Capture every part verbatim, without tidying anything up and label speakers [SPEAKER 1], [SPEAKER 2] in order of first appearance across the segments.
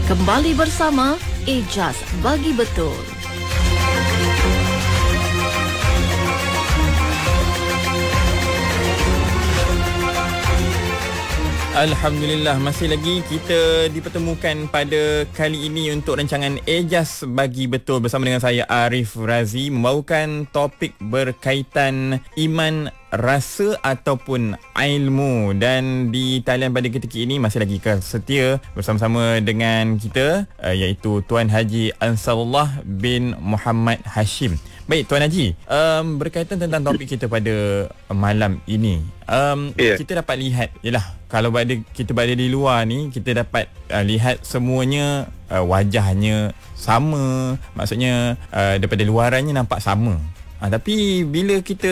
[SPEAKER 1] Kembali bersama Ijaz Bagi Betul.
[SPEAKER 2] Alhamdulillah, masih lagi kita dipertemukan pada kali ini untuk rancangan Ijaz Bagi Betul bersama dengan saya Arif Razi, membawakan topik berkaitan iman, rasa ataupun ilmu. Dan di talian pada ketika ini masih lagi setia bersama-sama dengan kita, uh, iaitu Tuan Haji Ansarullah bin Muhammad Hashim. Baik Tuan Haji, um, berkaitan tentang topik kita pada malam ini, um, yeah. kita dapat lihat, yalah, kalau berada, kita berada di luar ni, kita dapat uh, lihat semuanya uh, wajahnya sama. Maksudnya uh, daripada luarannya nampak sama. Uh, tapi bila kita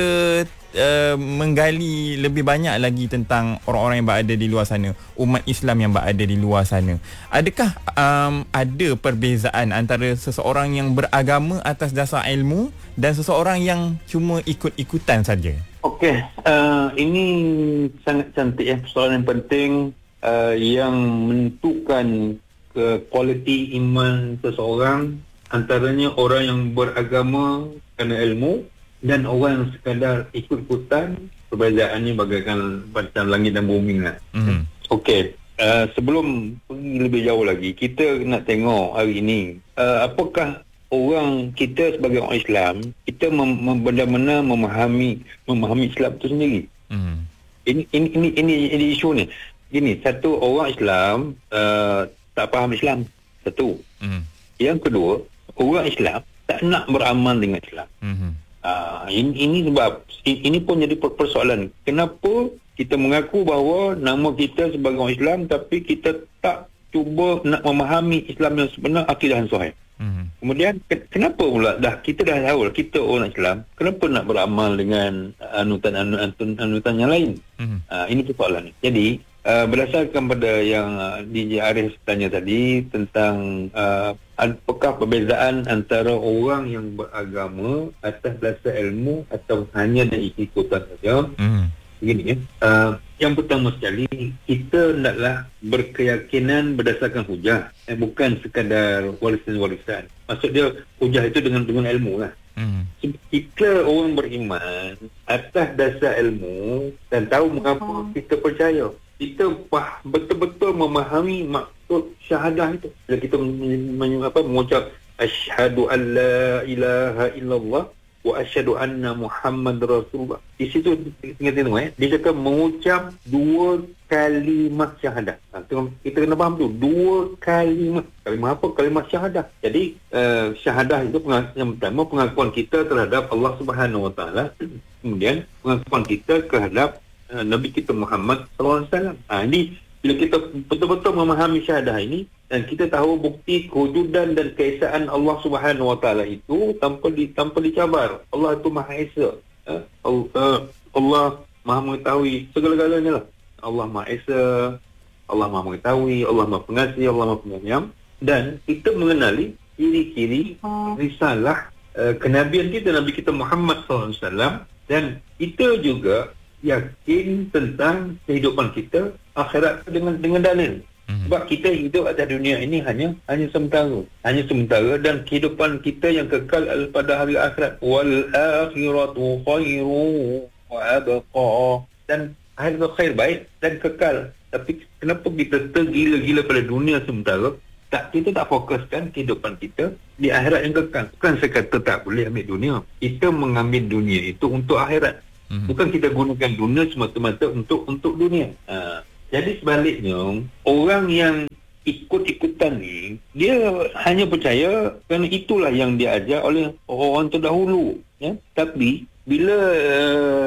[SPEAKER 2] uh, menggali lebih banyak lagi tentang orang-orang yang berada di luar sana, umat Islam yang berada di luar sana, adakah um, ada perbezaan antara seseorang yang beragama atas dasar ilmu dan seseorang yang cuma ikut-ikutan saja?
[SPEAKER 3] Okey, uh, ini sangat cantik ya, persoalan yang penting uh, yang menentukan ke kualiti iman seseorang, antaranya orang yang beragama kerana ilmu dan orang yang sekadar ikut-ikutan. Perbezaannya bagaikan macam langit dan bumi lah. Mm. Okey, uh, sebelum pergi lebih jauh lagi, kita nak tengok hari ini uh, apakah orang kita sebagai orang Islam, kita mem- mem- benar-benar memahami memahami Islam itu sendiri. Mm. Ini, ini ini ini ini isu ni. Gini, satu, orang Islam uh, tak faham Islam. Satu. Mm. Yang kedua, orang Islam tak nak beramal dengan Islam. Mm-hmm. Uh, ini, ini sebab ini pun jadi persoalan. Kenapa kita mengaku bahawa nama kita sebagai orang Islam, tapi kita tak cuba nak memahami Islam yang sebenar, akidah yang sahih. Mm-hmm. Kemudian ke- kenapa pula dah kita dah tahu kita orang Islam, kenapa nak beramal dengan anutan-anutan yang lain? Mm-hmm. Uh, ini persoalan. Jadi uh, berdasarkan pada yang uh, D J Arif tanya tadi tentang uh, apakah perbezaan antara orang yang beragama atas dasar ilmu atau hanya dan ikut-ikutan saja? Mm. Begini ya. Uh, yang pertama sekali, kita hendaklah berkeyakinan berdasarkan hujah, eh, bukan sekadar warisan-warisan. Maksud dia hujah itu dengan dengan ilmu lah. Hmm. Kita orang beriman atas dasar ilmu dan tahu mengapa kita percaya. Kita bah, betul-betul memahami maksud syahadah itu. Bila kita men- apa, mengucap asyhadu an la ilaha illallah wa asyhadu anna Muhammad Rasulullah. Di situ tinggal tengok eh, dia cakap mengucap dua kalimat syahadah. Ha, kita kena faham tu, dua kalimat. Kalimat apa? Kalimat syahadah. Jadi uh, syahadah itu pengak- yang pertama pengakuan kita terhadap Allah Subhanahu Wa Taala. Kemudian pengakuan kita terhadap uh, Nabi kita Muhammad sallallahu alaihi wasallam. Ha, ini bila kita betul-betul memahami syahadah ini dan kita tahu bukti kewujudan dan keesaan Allah Subhanahu Wa Taala itu tanpa di, tanpa dicabar. Allah itu Maha Esa. Uh, uh, Allah Maha mengetahui segala-galanya lah. Allah Maha Esa, Allah Maha mengetahui, Allah Maha pengasih, Allah Maha penyayang. Dan kita mengenali ciri-ciri risalah uh, kenabian kita, Nabi kita Muhammad sallallahu alaihi wasallam, dan kita juga yakin tentang kehidupan kita akhirat dengan dengan dalil. Hmm. Sebab kita hidup atas dunia ini hanya hanya sementara, hanya sementara dan kehidupan kita yang kekal pada hari akhirat. Wal akhiratu khairu wa abqa. Dan akhirat khair, baik dan kekal. Tapi kenapa kita tergila-gila pada dunia sementara? Tak, kita tak fokuskan kehidupan kita di akhirat yang kekal. Bukan saya kata tak boleh ambil dunia. Kita mengambil dunia itu untuk akhirat. Hmm. Bukan kita gunakan dunia semata-mata untuk untuk dunia. Ha. Jadi sebaliknya, orang yang ikut-ikutan ni, dia hanya percaya kerana itulah yang diajar oleh orang terdahulu. Ya? Tapi bila uh,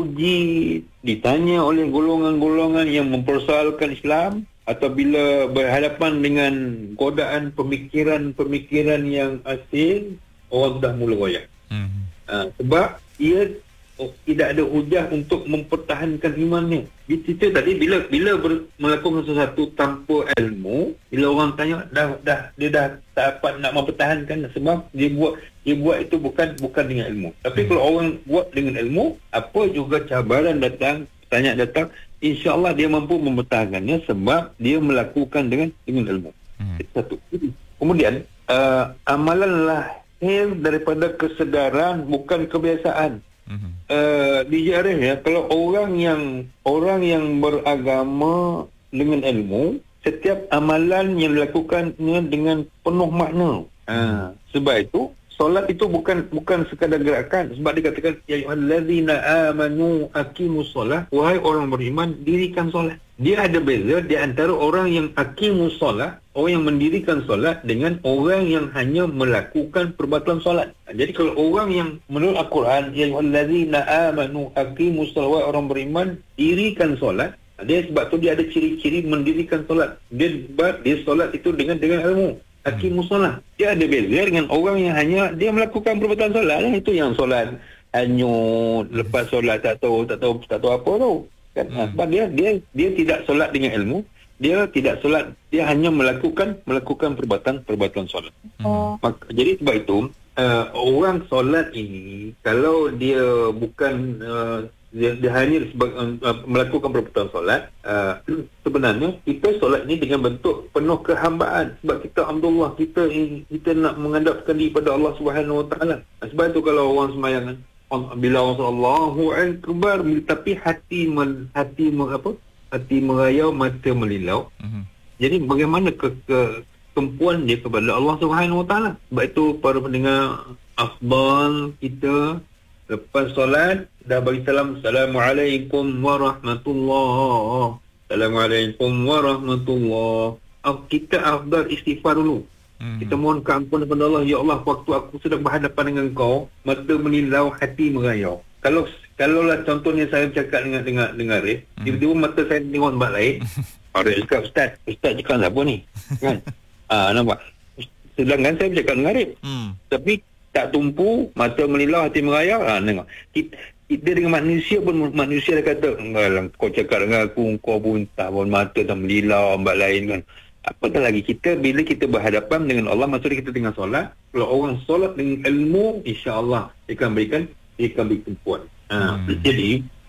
[SPEAKER 3] diuji, ditanya oleh golongan-golongan yang mempersoalkan Islam, atau bila berhadapan dengan godaan pemikiran-pemikiran yang asing, orang dah mula goyah. Hmm. Uh, sebab ia oh, tidak ada hujah untuk mempertahankan imannya. Di situ tadi bila bila ber, melakukan sesuatu tanpa ilmu, bila orang tanya dah dah dia dah tak dapat nak mempertahankan sebab dia buat dia buat itu bukan bukan dengan ilmu. Tapi hmm. kalau orang buat dengan ilmu, apa juga cabaran datang, tanya datang, insya-Allah dia mampu mempertahankannya sebab dia melakukan dengan dengan ilmu.
[SPEAKER 2] Hmm.
[SPEAKER 3] Satu. Kemudian uh, amalan lahir daripada kesedaran, bukan kebiasaan.
[SPEAKER 2] Hmm.
[SPEAKER 3] Uh, D J Arif, ya, kalau orang yang orang yang beragama dengan ilmu, setiap amalan yang dilakukannya dengan penuh makna. Uh, sebab itu solat itu bukan bukan sekadar gerakan. Sebab dikatakan ya ayyuhallazina amanu aqimus solah, wahai orang beriman, dirikan solat. Dia ada beza di antara orang yang aqimus solah, orang yang mendirikan solat, dengan orang yang hanya melakukan perbuatan solat. Jadi kalau orang yang menurut Al-Quran ya ayyuhallazina amanu aqimus solah, wahai orang beriman, dirikan solat, dia sebab tu dia ada ciri-ciri mendirikan solat. Dia dia solat itu dengan dengan ilmu. Aqimus solah. Dia ada beza dengan orang yang hanya dia melakukan perbuatan solat. Itu yang solat hanyut, lepas solat tak tahu tak tahu tak tahu apa tu. Kan? Hmm. Sebab dia dia dia tidak solat dengan ilmu, dia tidak solat, dia hanya melakukan melakukan perbuatan-perbuatan solat. Hmm. Maka, jadi sebab itu uh, orang solat ini kalau dia bukan uh, dia, dia hanya sebagai, uh, melakukan perbuatan solat, uh, sebenarnya kita solat ini dengan bentuk penuh kehambaan. Sebab kita alhamdulillah kita kita nak menghadapkan diri pada Allah Subhanahu Wa Taala. Sebab itu kalau orang sembahyang, bila orang Allahu Akbar, tapi hati men, hati men, apa? Hati merayau, mata melilau. Uh-huh. Jadi bagaimana ke, ke kemampuan dia kepada Allah Subhanahu Wa Taala? Sebab itu para pendengar, afdal kita lepas solat dah bagi salam, Assalamualaikum warahmatullahi, Assalamualaikum warahmatullahi. Kita afdal istighfar dulu. Hmm. Kita mohon keampunan kepada Allah. Ya Allah, waktu aku sedang berhadapan dengan kau, mata menilau, hati merayau. Kalau kalau lah contohnya saya bercakap dengan dengan dengan Arif, hmm. tiba-tiba mata saya tengok tempat lain. Arif cakap, Ustaz, Ustaz cakap apa ni? Kan? Ah, nampak? Sedangkan saya bercakap dengan Arif. Hmm. Tapi tak tumpu, mata melilau, hati merayau. Ah, tengok. Kita, kita dengan manusia pun, manusia dah kata, kau cakap dengan aku, kau pun tak pun mata tak melilau, tempat lain kan. Apatah lagi kita bila kita berhadapan dengan Allah, maksudnya kita tengah solat. Kalau orang solat dengan ilmu, insya-Allah dia akan berikan dia akan beri kemampuan. Ha, hmm. Jadi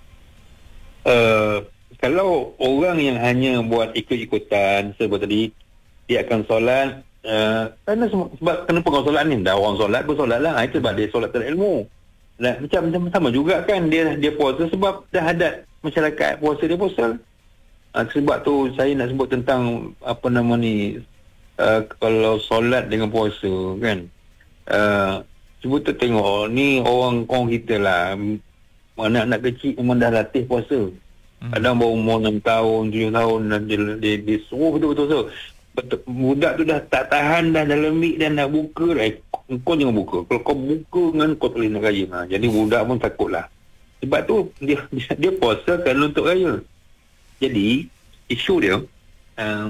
[SPEAKER 3] uh, kalau orang yang hanya buat ikut-ikutan sebab tadi, dia akan solat uh, kerana sebab kenapa kau solat ni? Dah orang solat pun solat lah. Itu sebab dia solat berilmu. Nah, macam macam sama juga kan dia dia puasa sebab dah adat masyarakat puasa, dia puasa. Uh, sebab tu saya nak sebut tentang apa nama ni, uh, kalau solat dengan puasa kan, uh, cuba tu tengok oh, ni orang kaum kita lah, anak-anak kecil memang dah latih puasa. hmm. Kadang baru umur enam tahun, tujuh tahun dan dia, dia, dia suruh betul-betul so. Betul, budak tu dah tak tahan dah dalam mik dan nak buka dah, eh, kau jangan buka. Kalau kau buka dengan kau boleh nak raya. Ha, jadi budak pun takutlah. Sebab tu dia dia, dia puasa kan untuk raya. Jadi isu dia uh,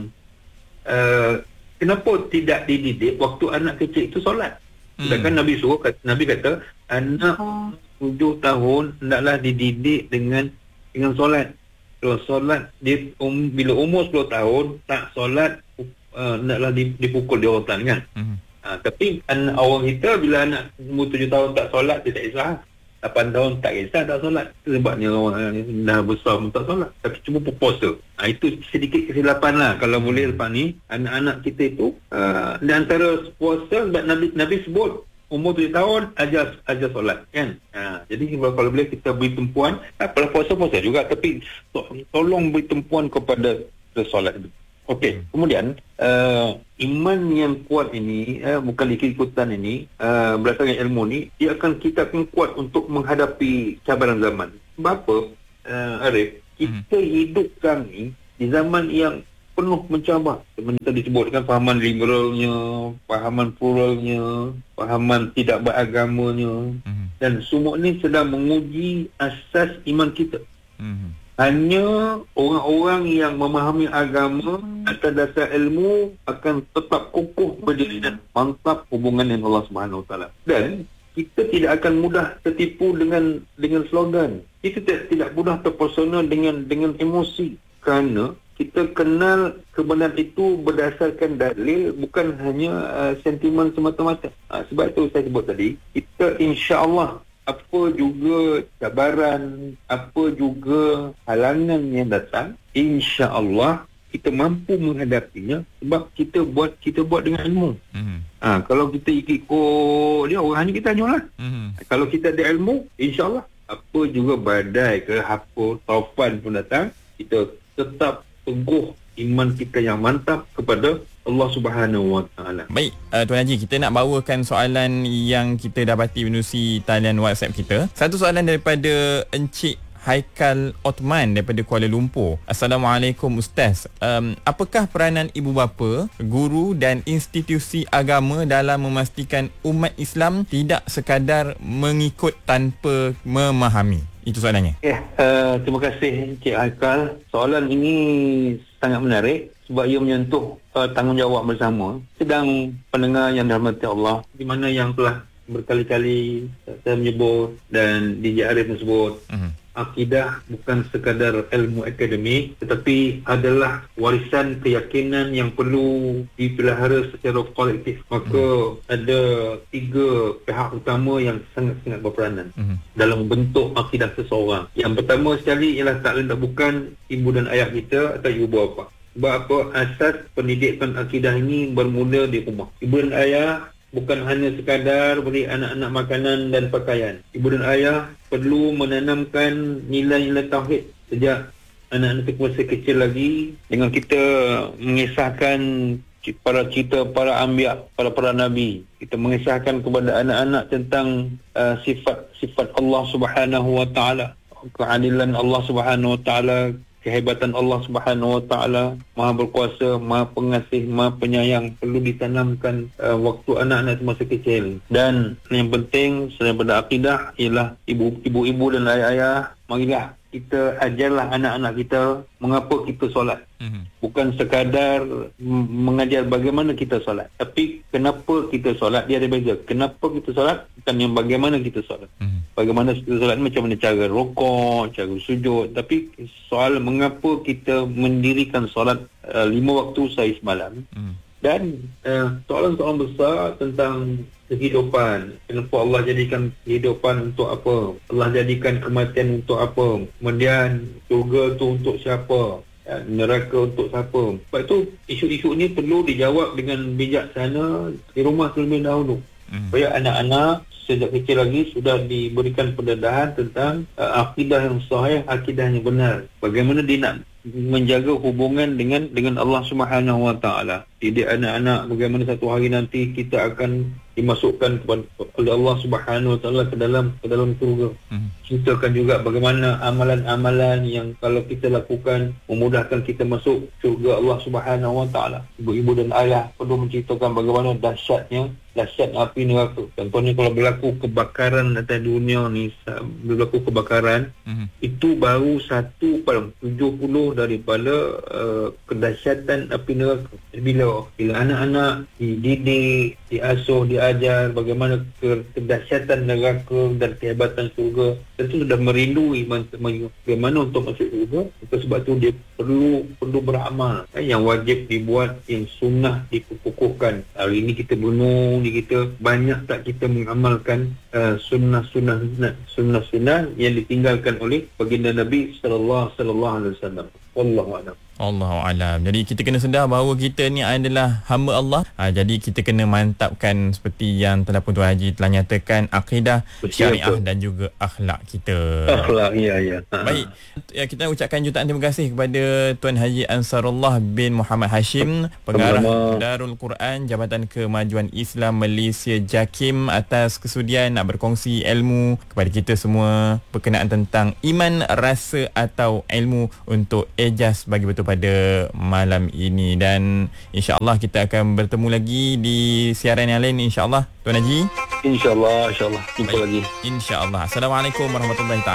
[SPEAKER 3] uh, kenapa tidak dididik waktu anak kecil itu solat? Sedangkan hmm. Nabi suruh, Nabi kata anak tujuh tahun hendaklah dididik dengan dengan solat. Kalau solat dia um, bila umur sepuluh tahun tak solat, uh, hendaklah dipukul di rotan kan. Hmm. Uh, tapi anak orang kita bila anak umur tujuh tahun tak solat, dia tak kisah. lapan tahun tak kisah tak solat. Sebabnya orang dah besar pun tak solat, tapi cuma berpuasa. Ha, itu sedikit kesilapan lah. Kalau boleh lepas ni, anak-anak kita itu uh, di antara puasa, Nabi Nabi sebut umur tujuh tahun ajar ajar solat kan. Ha, jadi kalau boleh kita beri tumpuan, apalah puasa-puasa juga, tapi to- tolong beri tumpuan kepada solat itu. Okey, kemudian uh, iman yang kuat ini, uh, bukan ikut-ikutan ini, uh, berdasarkan ilmu ni, dia akan kita akan kuat untuk menghadapi cabaran zaman. Sebab apa, uh, Arif, kita hmm. hidup kami di zaman yang penuh mencabar. Sebenarnya tadi disebutkan fahaman liberalnya, fahaman pluralnya, fahaman tidak beragamanya, hmm. dan semua ini sedang menguji asas iman kita. Hmm. Hanya orang-orang yang memahami agama atas dasar ilmu akan tetap kukuh berdiri dan mantap hubungan dengan Allah Subhanahu Wa Taala. Dan kita tidak akan mudah tertipu dengan dengan slogan. Kita tidak, tidak mudah terpesona dengan dengan emosi, kerana kita kenal kebenaran itu berdasarkan dalil, bukan hanya uh, sentimen semata-mata. Ha, sebab itu saya sebut tadi, kita insya-Allah apa juga cabaran, apa juga halangan yang datang, insya-Allah kita mampu menghadapinya sebab kita buat kita buat dengan ilmu.
[SPEAKER 2] Mm-hmm.
[SPEAKER 3] Ha, kalau kita ikut dia, orang hanya kita hanyulah.
[SPEAKER 2] Mm-hmm.
[SPEAKER 3] Kalau kita ada ilmu, insyaAllah apa juga badai ke apa taufan pun datang, kita tetap teguh iman kita yang mantap kepada Allah Subhanahu Wa Taala.
[SPEAKER 2] Baik, uh, Tuan Haji, kita nak bawakan soalan yang kita dapati menerusi talian WhatsApp kita. Satu soalan daripada Encik Haikal Othman daripada Kuala Lumpur. Assalamualaikum Ustaz. Um, apakah peranan ibu bapa, guru dan institusi agama dalam memastikan umat Islam tidak sekadar mengikut tanpa memahami? Itu soalannya.
[SPEAKER 3] Eh, uh, terima kasih Encik Haikal. Soalan ini sangat menarik sebab ia menyentuh uh, tanggungjawab bersama. Sedang pendengar yang dirahmati Allah, di mana yang telah berkali-kali saya menyebut dan D J Arif menyebut, uh-huh. akidah bukan sekadar ilmu akademik, tetapi adalah warisan keyakinan yang perlu dipelihara secara kolektif. Maka uh-huh. ada tiga pihak utama yang sangat-sangat berperanan uh-huh. dalam bentuk akidah seseorang. Yang pertama sekali ialah tak lain tak bukan ibu dan ayah kita atau ibu bapa. Sebab apa? Asas pendidikan akidah ini bermula di rumah. Ibu dan ayah bukan hanya sekadar beri anak-anak makanan dan pakaian. Ibu dan ayah perlu menanamkan nilai-nilai tauhid sejak anak-anak kita masih kecil lagi, dengan kita mengisahkan para cerita para anbiya, para para nabi. Kita mengisahkan kepada anak-anak tentang uh, sifat-sifat Allah Subhanahu Wa Taala, keadilan Allah Subhanahu Wa Taala, kehebatan Allah Subhanahu Wa Taala, Maha Berkuasa, Maha Pengasih, Maha Penyayang, perlu ditanamkan uh, waktu anak-anak itu masih kecil. Dan yang penting selain pada akidah ialah ibu, ibu-ibu dan ayah-ayah, marilah kita ajarlah anak-anak kita mengapa kita solat. Mm-hmm. Bukan sekadar m- mengajar bagaimana kita solat, tapi kenapa kita solat. Dia ada beza. Kenapa kita solat, bukan yang bagaimana kita solat. Mm-hmm. Bagaimana kita solat, macam mana cara rokok, cara sujud. Tapi soal mengapa kita mendirikan solat uh, lima waktu sehari semalam. Mm. Dan uh, soalan-soalan besar tentang kehidupan. Kenapa Allah jadikan kehidupan untuk apa? Allah jadikan kematian untuk apa? Kemudian surga tu untuk siapa? Ya, neraka untuk siapa? Sebab itu isu-isu ini perlu dijawab dengan bijaksana di rumah terlebih dahulu. Hmm. Supaya anak-anak sejak kecil lagi sudah diberikan pendedahan tentang uh, akidah yang sahih, akidah yang benar. Bagaimana dia nak menjaga hubungan dengan dengan Allah Subhanahu Wa Taala. Didik anak-anak bagaimana satu hari nanti kita akan dimasukkan kepada oleh Allah Subhanahu Wa Taala ke dalam ke dalam surga. Hmm. Ceritakan juga bagaimana amalan-amalan yang kalau kita lakukan memudahkan kita masuk surga Allah Subhanahu Wa Taala. Ibu-ibu dan ayah perlu menceritakan bagaimana dahsyatnya dahsyat api neraka. Contohnya kalau berlaku kebakaran atas dunia ni, berlaku kebakaran, hmm. itu baru satu per tujuh puluh daripada uh, kedahsyatan api neraka. Bila bila anak-anak dididik, diasuh, diajar bagaimana kedahsyatan neraka dan kehebatan surga, tentu sudah merindui bagaimana untuk masuk surga. Sebab tu dia perlu perlu beramal. Yang wajib dibuat, yang sunnah dikukuhkan. Hari ini kita bunuh di kita, banyak tak kita mengamalkan uh, sunnah-sunnah sunnah-sunnah yang ditinggalkan oleh baginda Nabi sallallahu alaihi wasallam. Wallahu a'lam.
[SPEAKER 2] Allahu alam. Jadi kita kena sedar bahawa kita ni adalah hamba Allah. Ha, jadi kita kena mantapkan seperti yang telah pun Tuan Haji telah nyatakan, akidah, betul, syariah betul. Dan juga akhlak kita.
[SPEAKER 3] Akhlak, ya ya. Ha.
[SPEAKER 2] Baik. Ya, kita ucapkan jutaan terima kasih kepada Tuan Haji Ansarullah bin Muhammad Hashim, pengarah Sama-sama. Darul Quran Jabatan Kemajuan Islam Malaysia JAKIM, atas kesudian nak berkongsi ilmu kepada kita semua berkenaan tentang iman, rasa atau ilmu untuk Ejaz Bagi Betul pada malam ini. Dan insya-Allah kita akan bertemu lagi di siaran yang lain, insya-Allah Tuan Haji.
[SPEAKER 3] Insya-Allah, insya-Allah. Jumpa
[SPEAKER 2] Baik.
[SPEAKER 3] lagi.
[SPEAKER 2] Insya-Allah. Assalamualaikum warahmatullahi taala